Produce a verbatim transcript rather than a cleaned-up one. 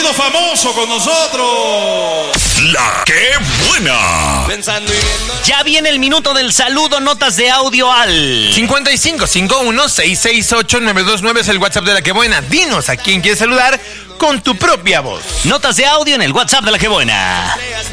uno famoso con nosotros. La que buena. Pensando y viendo. Ya viene el minuto del saludo, notas de audio al cincuenta y cinco cincuenta y uno seiscientos sesenta y ocho nueve dos nueve es el WhatsApp de La que buena. Dinos a quién quieres saludar con tu propia voz. Notas de audio en el WhatsApp de La que buena.